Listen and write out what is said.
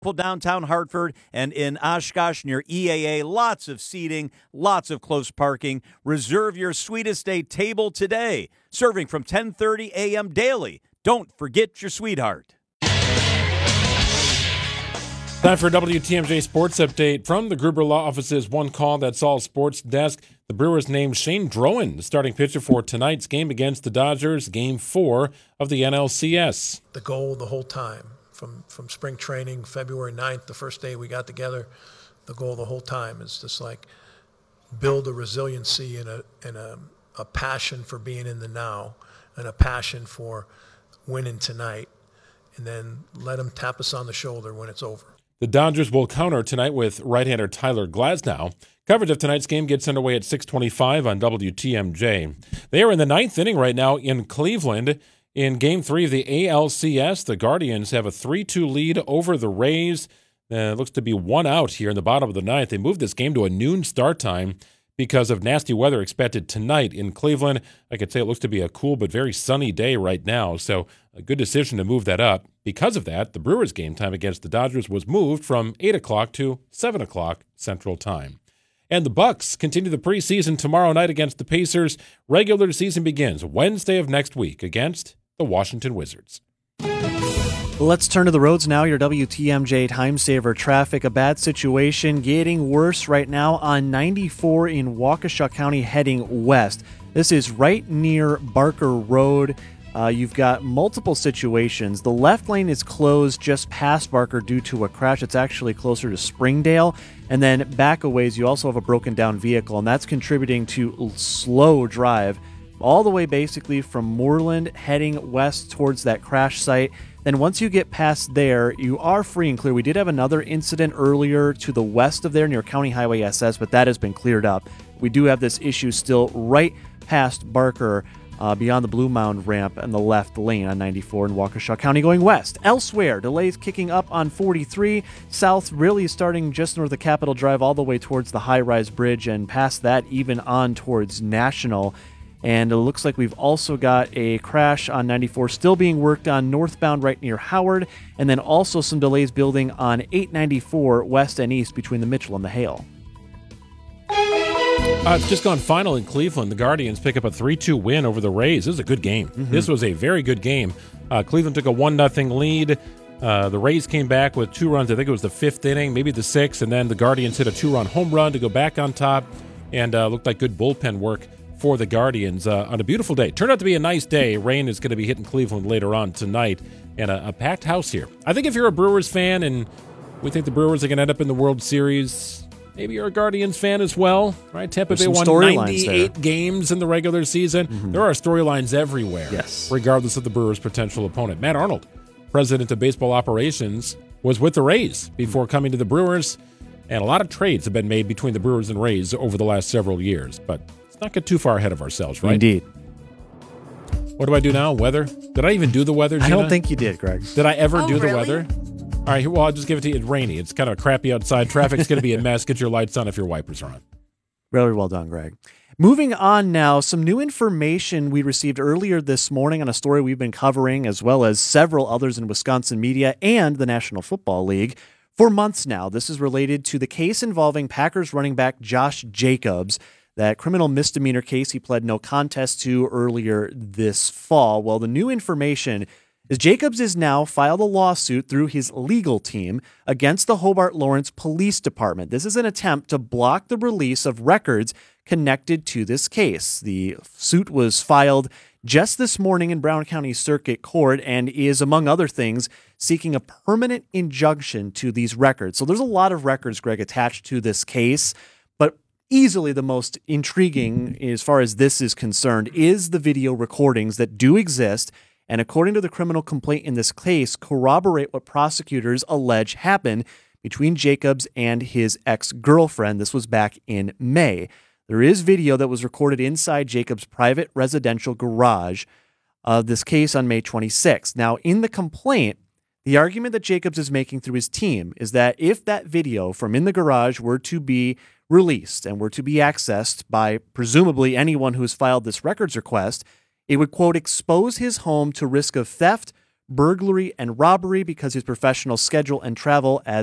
downtown Hartford and in Oshkosh near EAA. Lots of seating, lots of close parking. Reserve your Sweetest Day table today. Serving from 10:30 a.m. daily. Don't forget your sweetheart. Time for a WTMJ Sports Update from the Gruber Law Office's One Call, That's All Sports Desk. The Brewers named Shane Drowan the starting pitcher for tonight's game against the Dodgers, Game 4 of the NLCS. The goal the whole time, from spring training, February 9th, the first day we got together, the goal the whole time is just like build a resiliency and a passion for being in the now and a passion for winning tonight, and then let them tap us on the shoulder when it's over. The Dodgers will counter tonight with right-hander Tyler Glasnow. Coverage of tonight's game gets underway at 6:25 on WTMJ. They are in the ninth inning right now in Cleveland. In Game 3 of the ALCS, the Guardians have a 3-2 lead over the Rays. It looks to be one out here in the bottom of the ninth. They moved this game to a noon start time because of nasty weather expected tonight in Cleveland. I could say it looks to be a cool but very sunny day right now, so a good decision to move that up. Because of that, the Brewers' game time against the Dodgers was moved from 8 o'clock to 7 o'clock Central Time. And the Bucks continue the preseason tomorrow night against the Pacers. Regular season begins Wednesday of next week against the Washington Wizards. Let's turn to the roads now. Your WTMJ Time Saver traffic. A bad situation getting worse right now on 94 in Waukesha County heading west. This is right near Barker Road. You've got multiple situations. The left lane is closed just past Barker due to a crash. It's actually closer to Springdale. And then back a ways, you also have a broken down vehicle, and that's contributing to slow drive all the way basically from Moreland heading west towards that crash site. Then once you get past there, you are free and clear. We did have another incident earlier to the west of there near County Highway SS, but that has been cleared up. We do have this issue still right past Barker, beyond the Blue Mound ramp and the left lane on 94 in Waukesha County going west. Elsewhere, delays kicking up on 43 south, really starting just north of Capitol Drive all the way towards the high-rise bridge and past that even on towards National. And it looks like we've also got a crash on 94 still being worked on northbound right near Howard, and then also some delays building on 894 west and east between the Mitchell and the Hale. It's just gone final in Cleveland. The Guardians pick up a 3-2 win over the Rays. This is a good game. Mm-hmm. This was a very good game. Cleveland took a 1-0 lead. The Rays came back with 2 runs. I think it was the 5th inning, maybe the 6th, and then the Guardians hit a 2-run home run to go back on top, and looked like good bullpen work for the Guardians on a beautiful day. Turned out to be a nice day. Rain is going to be hitting Cleveland later on tonight, and a packed house here. I think if you're a Brewers fan and we think the Brewers are going to end up in the World Series, maybe you're a Guardians fan as well, right? Tampa Bay won 98 games in the regular season. Mm-hmm. There are storylines everywhere, yes, regardless of the Brewers' potential opponent. Matt Arnold, president of baseball operations, was with the Rays before coming to the Brewers, and a lot of trades have been made between the Brewers and Rays over the last several years, but not get too far ahead of ourselves, right? Indeed. What do I do now? Weather? Did I even do the weather, Gina? I don't think you did, Greg. Did I ever do the really? weather? All right, well, I'll just give it to you. It's rainy. It's kind of crappy outside. Traffic's going to be a mess. Get your lights on if your wipers are on. Very well done, Greg. Moving on now, some new information we received earlier this morning on a story we've been covering, as well as several others in Wisconsin media and the National Football League for months now. This is related to the case involving Packers running back Josh Jacobs. That criminal misdemeanor case he pled no contest to earlier this fall. Well, the new information is Jacobs has now filed a lawsuit through his legal team against the Hobart Lawrence Police Department. This is an attempt to block the release of records connected to this case. The suit was filed just this morning in Brown County Circuit Court and is, among other things, seeking a permanent injunction to these records. So there's a lot of records, Greg, attached to this case. Easily the most intriguing, as far as this is concerned, is the video recordings that do exist, and according to the criminal complaint in this case, corroborate what prosecutors allege happened between Jacobs and his ex-girlfriend. This was back in May. There is video that was recorded inside Jacobs' private residential garage of this case on May 26th. Now, in the complaint, the argument that Jacobs is making through his team is that if that video from in the garage were to be released and were to be accessed by presumably anyone who has filed this records request, it would, quote, expose his home to risk of theft, burglary, and robbery because his professional schedule and travel as